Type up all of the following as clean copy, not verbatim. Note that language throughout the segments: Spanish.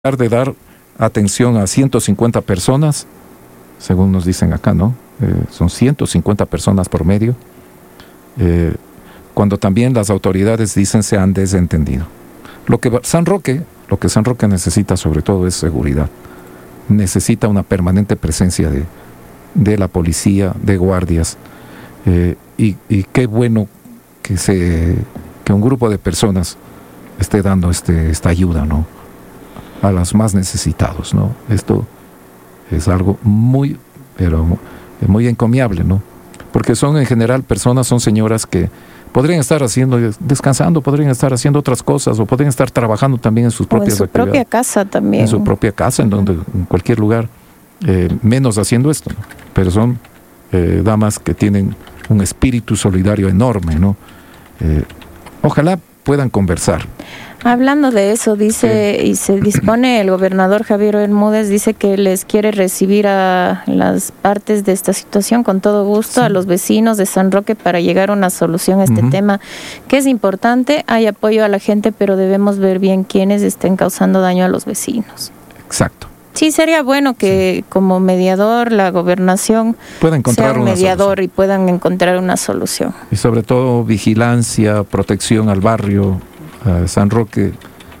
de dar atención a 150 personas, según nos dicen acá, ¿no? Son 150 personas por medio, cuando también las autoridades dicen se han desentendido. Lo que San Roque necesita sobre todo es seguridad. Necesita una permanente presencia de la policía, de guardias, y qué bueno que un grupo de personas esté dando esta ayuda, ¿no?, a los más necesitados, ¿no? Esto es algo muy encomiable, ¿no? Porque son en general personas, son señoras que podrían estar descansando, podrían estar haciendo otras cosas, o podrían estar trabajando también en sus propias actividades. En su propia casa también. En su propia casa, en cualquier lugar, menos haciendo esto, ¿no? Pero son damas que tienen un espíritu solidario enorme, ¿no? Ojalá puedan conversar. Hablando de eso, dice, y se dispone el gobernador Javier Bermúdez, dice que les quiere recibir a las partes de esta situación con todo gusto, sí, a los vecinos de San Roque, para llegar a una solución a este tema, que es importante. Hay apoyo a la gente, pero debemos ver bien quiénes estén causando daño a los vecinos. Exacto. Sí, sería bueno que como mediador la gobernación pueda encontrar sea un mediador y puedan encontrar una solución. Y sobre todo vigilancia, protección al barrio. San Roque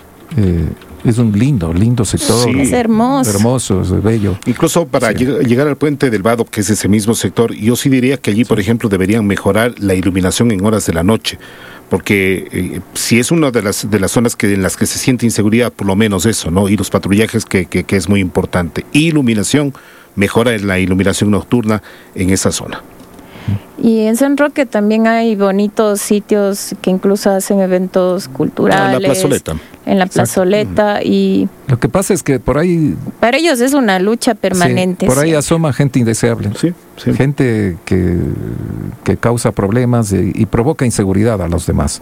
es un lindo sector. Sí. Es hermoso, es bello. Incluso para llegar al puente del Vado, que es ese mismo sector, yo sí diría que allí, por ejemplo, deberían mejorar la iluminación en horas de la noche, porque si es una de las zonas en las que se siente inseguridad, por lo menos eso, ¿no? Y los patrullajes que es muy importante. Iluminación, mejora en la iluminación nocturna en esa zona. Y en San Roque también hay bonitos sitios que incluso hacen eventos culturales. En la plazoleta. En la plazoleta. Y lo que pasa es que por ahí... Para ellos es una lucha permanente. Sí, por ahí asoma gente indeseable. Sí. Gente que causa problemas y provoca inseguridad a los demás.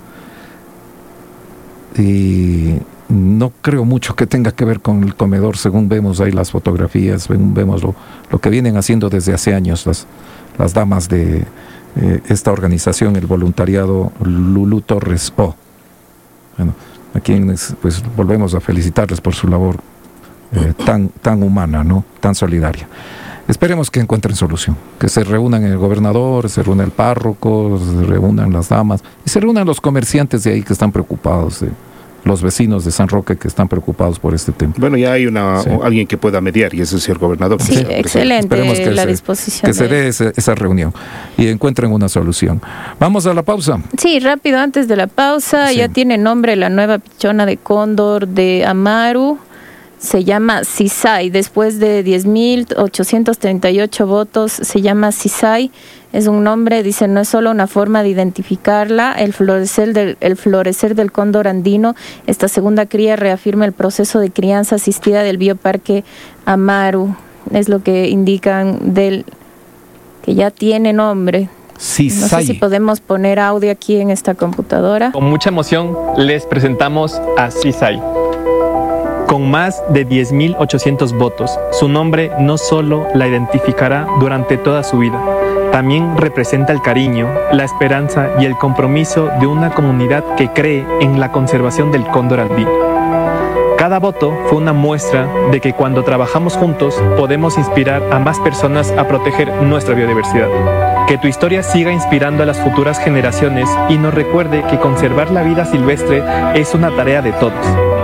Y no creo mucho que tenga que ver con el comedor, según vemos ahí las fotografías, según vemos lo que vienen haciendo desde hace años las damas de esta organización, el voluntariado Lulú Torres O. Bueno, a quienes pues volvemos a felicitarles por su labor tan humana, ¿no?, tan solidaria. Esperemos que encuentren solución, que se reúnan el gobernador, se reúna el párroco, se reúnan las damas y se reúnan los comerciantes de ahí que están preocupados, los vecinos de San Roque que están preocupados por este tema. Bueno, ya hay alguien que pueda mediar, y ese es el gobernador. Sí, excelente. Esperemos que disposición. Que se dé esa reunión y encuentren una solución. Vamos a la pausa. Sí, rápido, antes de la pausa, ya tiene nombre la nueva pichona de cóndor de Amaru. Se llama Sisay, después de 10.838 votos, se llama Sisay. Es un nombre, dice, no es solo una forma de identificarla, el florecer del cóndor andino. Esta segunda cría reafirma el proceso de crianza asistida del bioparque Amaru. Es lo que indican que ya tiene nombre. Sisay. No sé si podemos poner audio aquí en esta computadora. Con mucha emoción les presentamos a Sisay. Con más de 10.800 votos, su nombre no solo la identificará durante toda su vida, también representa el cariño, la esperanza y el compromiso de una comunidad que cree en la conservación del cóndor andino. Cada voto fue una muestra de que cuando trabajamos juntos podemos inspirar a más personas a proteger nuestra biodiversidad. Que tu historia siga inspirando a las futuras generaciones y nos recuerde que conservar la vida silvestre es una tarea de todos.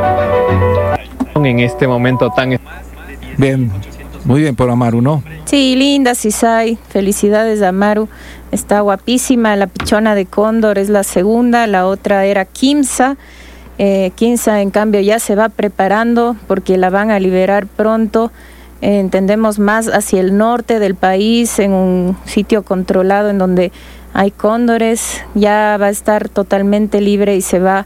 En este momento tan... Bien, muy bien por Amaru, ¿no? Sí, linda Sisay, felicidades a Amaru, está guapísima. La pichona de cóndor es la segunda, la otra era Quimsa. Quimsa, en cambio, ya se va preparando porque la van a liberar pronto. Entendemos más hacia el norte del país, en un sitio controlado en donde hay cóndores. Ya va a estar totalmente libre y se va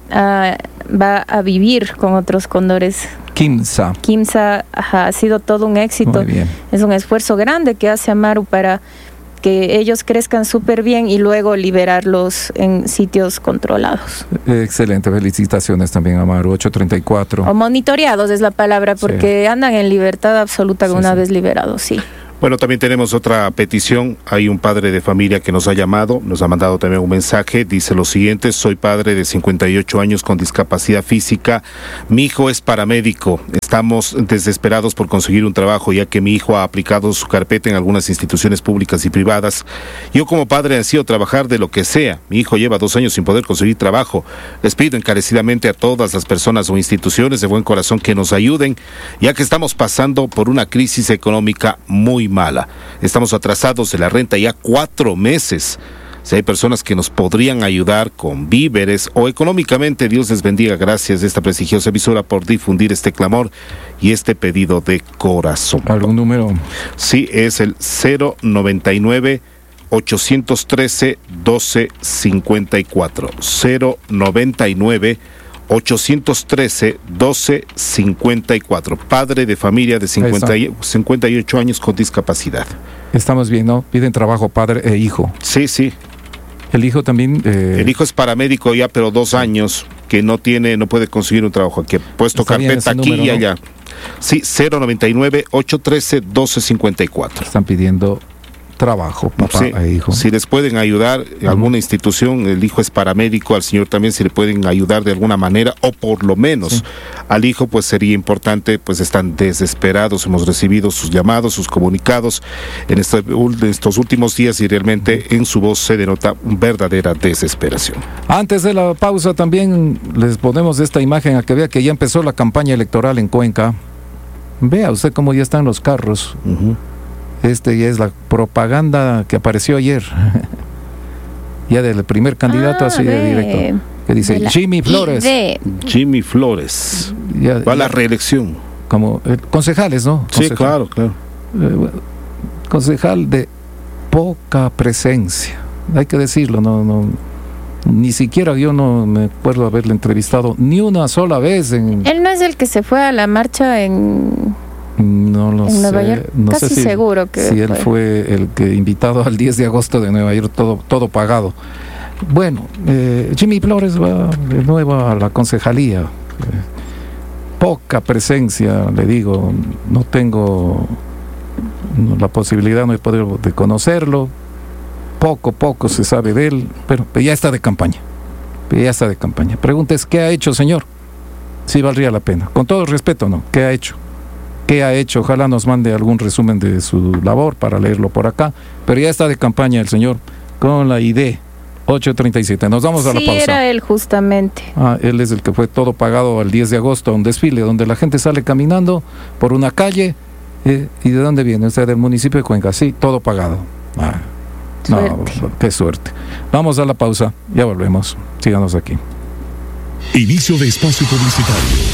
a vivir con otros cóndores. Quimsa ha sido todo un éxito. Muy bien. Es un esfuerzo grande que hace Amaru para que ellos crezcan súper bien y luego liberarlos en sitios controlados. Excelente, felicitaciones también a Amaru. 834. O monitoreados es la palabra, porque andan en libertad absoluta una vez liberados, sí. Bueno, también tenemos otra petición. Hay un padre de familia que nos ha llamado, nos ha mandado también un mensaje. Dice lo siguiente: soy padre de 58 años con discapacidad física. Mi hijo es paramédico. Estamos desesperados por conseguir un trabajo, ya que mi hijo ha aplicado su carpeta en algunas instituciones públicas y privadas. Yo como padre ansío trabajar de lo que sea. Mi hijo lleva 2 años sin poder conseguir trabajo. Les pido encarecidamente a todas las personas o instituciones de buen corazón que nos ayuden, ya que estamos pasando por una crisis económica muy mala. Estamos atrasados de la renta ya 4 meses. Si hay personas que nos podrían ayudar con víveres o económicamente, Dios les bendiga. Gracias de esta prestigiosa emisora por difundir este clamor y este pedido de corazón. ¿Algún número? Sí, es el 099 813 1254. 099 813 1254. Padre de familia de 58 años con discapacidad. Estamos bien, ¿no? Piden trabajo padre e hijo. Sí, sí. El hijo también. El hijo es paramédico ya, pero 2 años que no puede conseguir un trabajo. Que ha puesto carpeta aquí número, y allá. ¿No? Sí, 099 813 1254. Están pidiendo trabajo, papá e hijo. Si les pueden ayudar, alguna institución, el hijo es paramédico, al señor también, si le pueden ayudar de alguna manera, o por lo menos al hijo, pues sería importante, pues están desesperados. Hemos recibido sus llamados, sus comunicados en estos últimos días, y realmente en su voz se denota verdadera desesperación. Antes de la pausa también les ponemos esta imagen a que vea que ya empezó la campaña electoral en Cuenca. Vea usted cómo ya están los carros. Este ya es la propaganda que apareció ayer, ya del primer candidato, así de directo, que dice Jimmy Flores. Jimmy Flores va a la reelección. Como concejales, ¿no? Sí, claro. Concejal de poca presencia, hay que decirlo, no, ni siquiera yo no me acuerdo haberle entrevistado ni una sola vez. Él no es el que se fue a la marcha en Nueva York, no casi sé si, seguro que si él fue el que invitado al 10 de agosto de Nueva York, todo pagado. Bueno, Jimmy Flores va de nuevo a la concejalía. Poca presencia, le digo, no tengo la posibilidad, no he podido de conocerlo. Poco se sabe de él, pero ya está de campaña. Preguntes, ¿qué ha hecho, señor? Sí, valdría la pena. Con todo respeto, ¿no? ¿Qué ha hecho? Ojalá nos mande algún resumen de su labor para leerlo por acá, pero ya está de campaña el señor con la ID 837. Nos vamos a la pausa. Sí, era él justamente. Él es el que fue todo pagado al 10 de agosto a un desfile donde la gente sale caminando por una calle. ¿Y de dónde viene? O sea, del municipio de Cuenca. Sí, todo pagado. Qué suerte. Vamos a la pausa, ya volvemos. Síganos aquí. Inicio de espacio publicitario.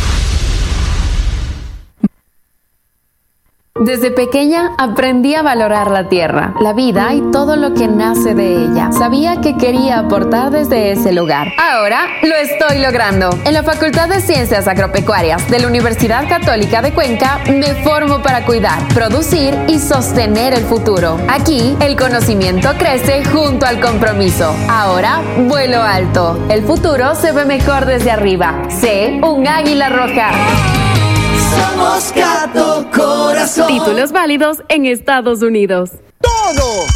Desde pequeña aprendí a valorar la tierra, la vida y todo lo que nace de ella. Sabía que quería aportar desde ese lugar. Ahora lo estoy logrando. En la Facultad de Ciencias Agropecuarias de la Universidad Católica de Cuenca me formo para cuidar, producir y sostener el futuro. Aquí el conocimiento crece junto al compromiso. Ahora vuelo alto. El futuro se ve mejor desde arriba. Sé un águila roja. Somos Gato Corazón. Títulos válidos en Estados Unidos. ¡Todo!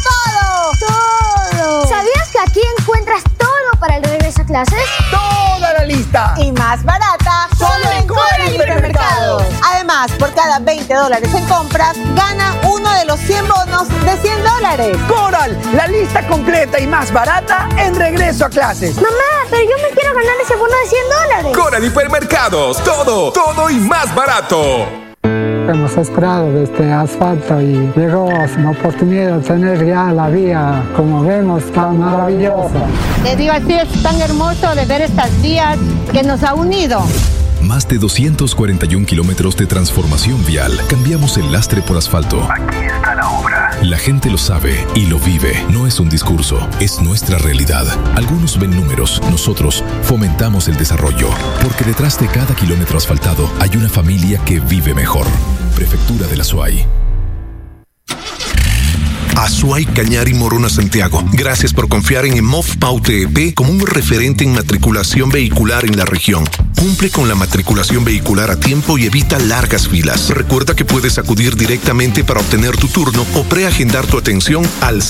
¿Sabías que aquí encuentras todo para el regreso a clases? ¡Toda la lista! Y más barata, solo en Coral Hipermercados. Además, por cada $20 en compras, gana uno de los 100 bonos de $100. Coral, la lista completa y más barata en regreso a clases. Mamá, pero yo me quiero ganar ese bono de $100. Coral Hipermercados, todo y más barato. Hemos esperado desde asfalto y llegó la oportunidad de tener ya la vía, como vemos, tan maravillosa. Les digo, así es tan hermoso de ver estas vías que nos ha unido. Más de 241 kilómetros de transformación vial. Cambiamos el lastre por asfalto. Aquí está la obra. La gente lo sabe y lo vive. No es un discurso, es nuestra realidad. Algunos ven números, nosotros fomentamos el desarrollo. Porque detrás de cada kilómetro asfaltado hay una familia que vive mejor. Prefectura de la SUAY. Azuay, Cañar y Morona, Santiago. Gracias por confiar en EMOF Paute EP como un referente en matriculación vehicular en la región. Cumple con la matriculación vehicular a tiempo y evita largas filas. Recuerda que puedes acudir directamente para obtener tu turno o preagendar tu atención al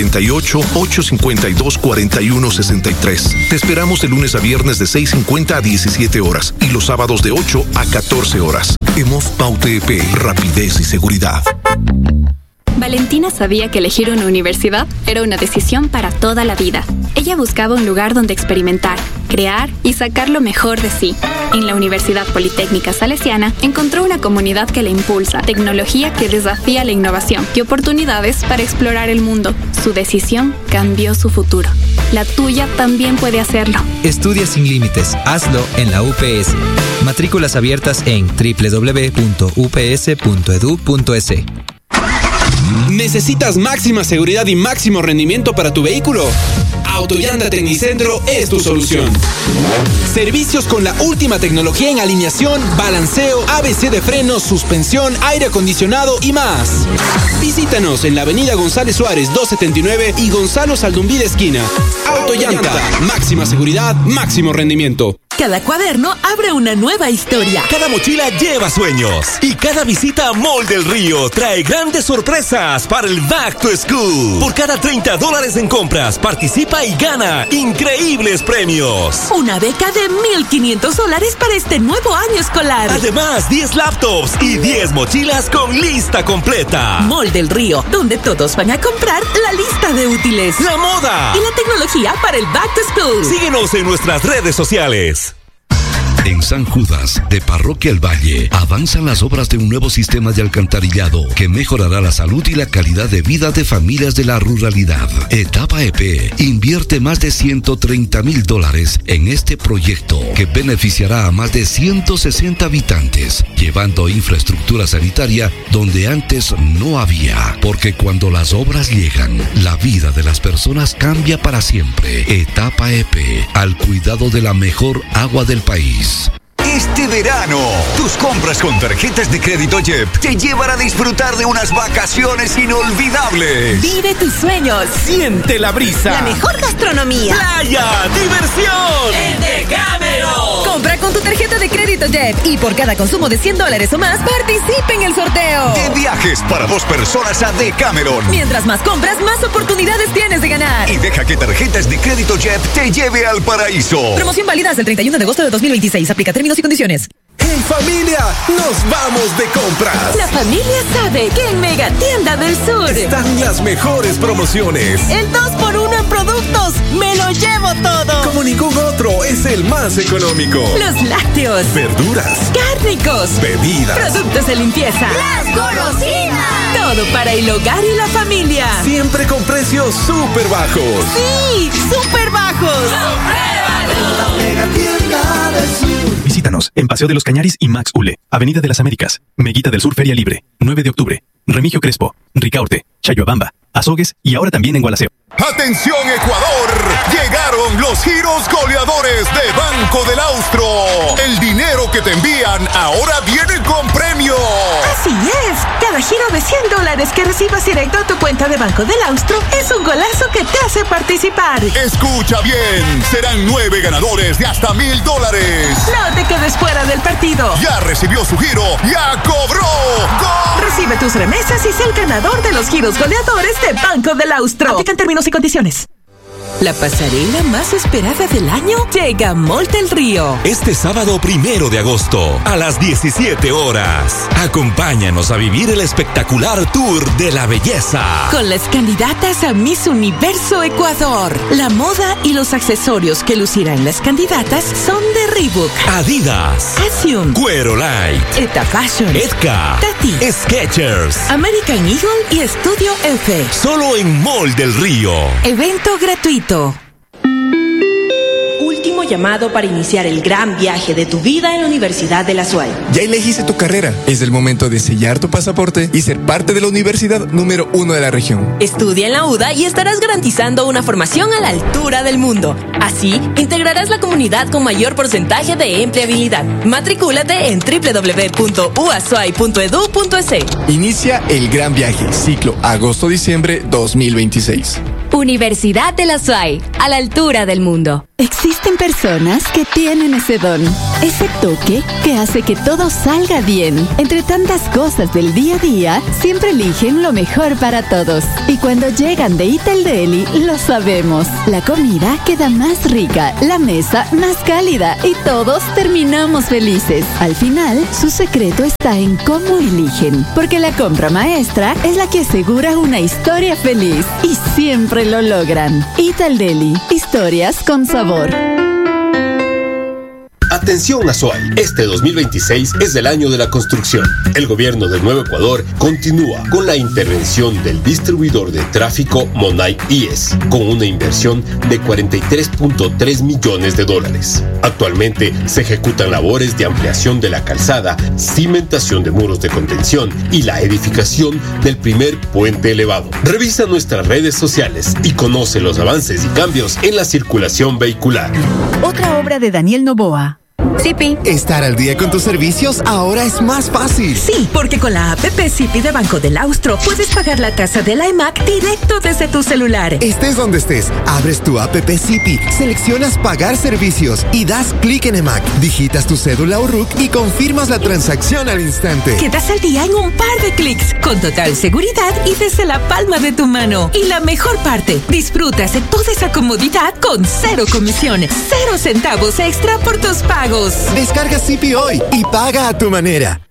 098-852-4163. Te esperamos de lunes a viernes de 6:50 a 17 horas y los sábados de 8 a 14 horas. EMOF Paute EP, rapidez y seguridad. Valentina sabía que elegir una universidad era una decisión para toda la vida. Ella buscaba un lugar donde experimentar, crear y sacar lo mejor de sí. En la Universidad Politécnica Salesiana encontró una comunidad que la impulsa, tecnología que desafía la innovación y oportunidades para explorar el mundo. Su decisión cambió su futuro. La tuya también puede hacerlo. Estudia sin límites. Hazlo en la UPS. Matrículas abiertas en www.ups.edu.es. ¿Necesitas máxima seguridad y máximo rendimiento para tu vehículo? Autollanta Tecnicentro es tu solución. Servicios con la última tecnología en alineación, balanceo, ABC de frenos, suspensión, aire acondicionado y más. Visítanos en la avenida González Suárez 279 y Gonzalo Saldumbí de esquina. Autollanta, máxima seguridad, máximo rendimiento. Cada cuaderno abre una nueva historia. Cada mochila lleva sueños. Y cada visita a Mall del Río trae grandes sorpresas para el Back to School. Por cada $30 en compras, participa y gana increíbles premios. Una beca de $1,500 para este nuevo año escolar. Además, 10 laptops y 10 mochilas con lista completa. Mall del Río, donde todos van a comprar la lista de útiles, la moda y la tecnología para el Back to School. Síguenos en nuestras redes sociales. En San Judas, de Parroquia El Valle, avanzan las obras de un nuevo sistema de alcantarillado que mejorará la salud y la calidad de vida de familias de la ruralidad. Etapa EP invierte más de $130,000 en este proyecto que beneficiará a más de 160 habitantes, llevando infraestructura sanitaria donde antes no había. Porque cuando las obras llegan, la vida de las personas cambia para siempre. Etapa EP, al cuidado de la mejor agua del país. Este verano, tus compras con tarjetas de crédito JEP te llevan a disfrutar de unas vacaciones inolvidables. Vive tus sueños. Siente la brisa. La mejor gastronomía. Playa, diversión. En Decameron. Compra con tu tarjeta de crédito JEP y por cada consumo de $100 o más, participa en el sorteo. De viajes para 2 personas a Decameron. Mientras más compras, más oportunidades tienes de ganar. Y deja que tarjetas de crédito JEP te lleve al paraíso. Promoción válida hasta el 31 de agosto de 2026. Aplica términos y condiciones. En familia, nos vamos de compras. La familia sabe que en Mega Tienda del Sur están las mejores promociones. El 2x1 en productos, me lo llevo todo. Como ningún otro, es el más económico. Los lácteos, verduras, cárnicos, bebidas, productos de limpieza, las golosinas. Todo para el hogar y la familia. Siempre con precios súper bajos. Sí, súper bajos. ¡Compruébalo! Mega Tienda del Sur. Visítanos en Paseo de los Cañaris y Max Ule, Avenida de las Américas, Meguita del Sur Feria Libre, 9 de octubre, Remigio Crespo, Ricaurte, Chayhuabamba, Azogues y ahora también en Gualaceo. ¡Atención, Ecuador! Llegaron los giros goleadores de Banco del Austro. El dinero que te envían ahora viene con premio. Así es. Cada giro de $100 que recibas directo a tu cuenta de Banco del Austro es un golazo que te hace participar. Escucha bien. Serán 9 ganadores de hasta $1,000. No te quedes fuera del partido. Ya recibió su giro. ¡Ya cobró! ¡Gol! Recibe tus remesas y sé el ganador de los giros goleadores de Banco del Austro. Aplican términos y condiciones. La pasarela más esperada del año llega a Mall del Río. Este sábado 1 de agosto, a las 17 horas. Acompáñanos a vivir el espectacular Tour de la Belleza. Con las candidatas a Miss Universo Ecuador. La moda y los accesorios que lucirán las candidatas son de Reebok, Adidas, Asium, Cuero Light, Eta Fashion, Edka, Tati, Skechers, American Eagle y Estudio F. Solo en Mall del Río. Evento gratuito. Último llamado para iniciar el gran viaje de tu vida en la Universidad de la SUAY. Ya elegiste tu carrera. Es el momento de sellar tu pasaporte y ser parte de la universidad número 1 de la región. Estudia en la UDA y estarás garantizando una formación a la altura del mundo. Así, integrarás la comunidad con mayor porcentaje de empleabilidad. Matricúlate en www.uasuay.edu.es. Inicia el gran viaje, ciclo agosto-diciembre 2026. Universidad de la SUAY, a la altura del mundo. Existen personas que tienen ese don, ese toque que hace que todo salga bien. Entre tantas cosas del día a día, siempre eligen lo mejor para todos. Y cuando llegan de Ital Deli, lo sabemos. La comida queda más rica, la mesa más cálida y todos terminamos felices. Al final, su secreto está en cómo eligen, porque la compra maestra es la que asegura una historia feliz y siempre lo logran. Ital Deli, historias con sabor. Atención Azuay, este 2026 es el año de la construcción. El gobierno de Nuevo Ecuador continúa con la intervención del distribuidor de tráfico Monay IES, con una inversión de $43.3 millones. Actualmente se ejecutan labores de ampliación de la calzada, cimentación de muros de contención y la edificación del primer puente elevado. Revisa nuestras redes sociales y conoce los avances y cambios en la circulación vehicular. Otra obra de Daniel Noboa. Zipi. Estar al día con tus servicios ahora es más fácil. Sí, porque con la APP Zipi de Banco del Austro puedes pagar la tasa de la EMAC directo desde tu celular. Estés donde estés, abres tu APP Zipi, seleccionas pagar servicios y das clic en EMAC. Digitas tu cédula o RUC y confirmas la transacción al instante. Quedas al día en un par de clics, con total seguridad y desde la palma de tu mano. Y la mejor parte, disfrutas de toda esa comodidad con 0 comisiones, 0 centavos extra por tus pagos. Descarga Zipi hoy y paga a tu manera.